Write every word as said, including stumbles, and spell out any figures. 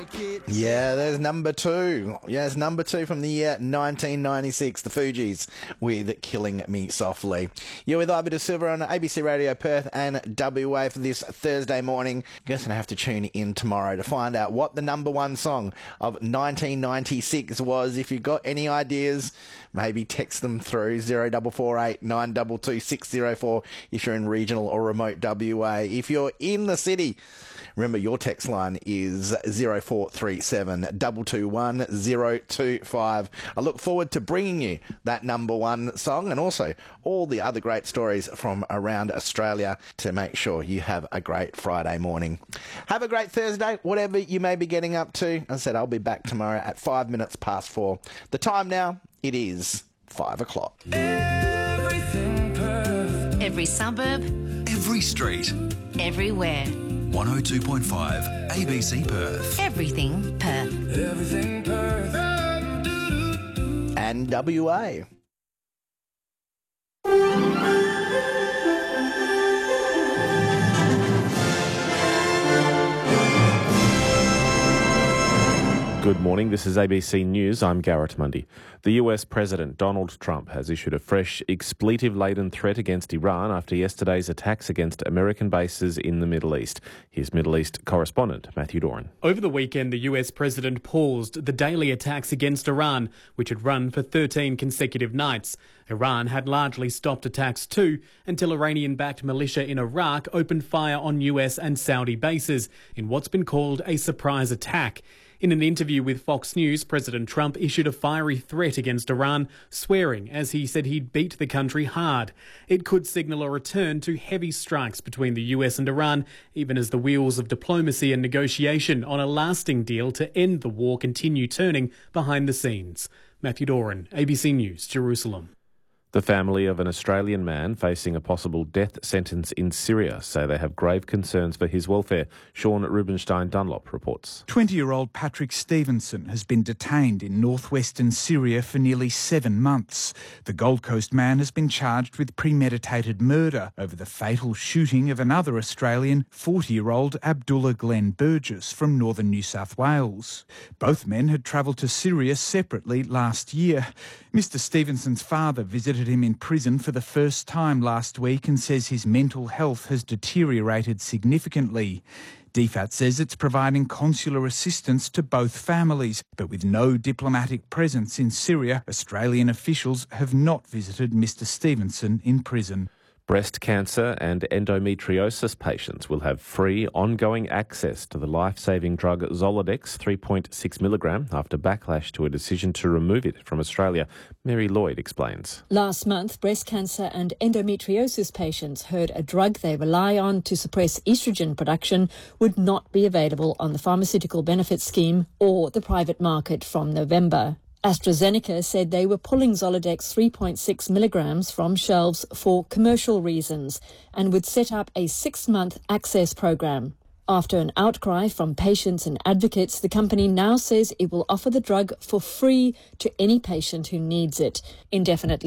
Yeah, there's number two. Yes, number two from the year nineteen ninety-six, the Fugees with Killing Me Softly. You're with Ivy De Silva on A B C Radio Perth and W A for this Thursday morning. You're going to have to tune in tomorrow to find out what the number one song of nineteen ninety-six was. If you've got any ideas, maybe text them through zero four four eight nine two two six zero four if you're in regional or remote W A. If you're in the city, remember your text line is zero four three seven two two one zero two five. I look forward to bringing you that number one song and also all the other great stories from around Australia to make sure you have a great Friday morning. Have a great Thursday, whatever you may be getting up to. As I said, I'll be back tomorrow at five minutes past four. The time now, it is five o'clock. Everything Perth. Every suburb. Every street. Everywhere. one oh two point five A B C Perth. Everything Perth. Everything Perth. And W A. Good morning, this is A B C News. I'm Garrett Mundy. The U S President Donald Trump has issued a fresh expletive-laden threat against Iran after yesterday's attacks against American bases in the Middle East. Here's Middle East correspondent Matthew Doran. Over the weekend, the U S President paused the daily attacks against Iran, which had run for thirteen consecutive nights. Iran had largely stopped attacks too until Iranian-backed militia in Iraq opened fire on U S and Saudi bases in what's been called a surprise attack. In an interview with Fox News, President Trump issued a fiery threat against Iran, swearing as he said he'd beat the country hard. It could signal a return to heavy strikes between the U S and Iran, even as the wheels of diplomacy and negotiation on a lasting deal to end the war continue turning behind the scenes. Matthew Doran, A B C News, Jerusalem. The family of an Australian man facing a possible death sentence in Syria say they have grave concerns for his welfare. Sean Rubenstein Dunlop reports. twenty-year-old Patrick Stevenson has been detained in northwestern Syria for nearly seven months. The Gold Coast man has been charged with premeditated murder over the fatal shooting of another Australian, forty-year-old Abdullah Glenn Burgess from northern New South Wales. Both men had travelled to Syria separately last year. Mister Stevenson's father visited him in prison for the first time last week and says his mental health has deteriorated significantly. D F A T says it's providing consular assistance to both families, but with no diplomatic presence in Syria, Australian officials have not visited Mister Stevenson in prison. Breast cancer and endometriosis patients will have free ongoing access to the life-saving drug Zoladex three point six milligram after backlash to a decision to remove it from Australia. Mary Lloyd explains. Last month, breast cancer and endometriosis patients heard a drug they rely on to suppress estrogen production would not be available on the Pharmaceutical Benefits Scheme or the private market from November. AstraZeneca said they were pulling Zoladex three point six milligrams from shelves for commercial reasons and would set up a six-month access program. After an outcry from patients and advocates, the company now says it will offer the drug for free to any patient who needs it indefinitely.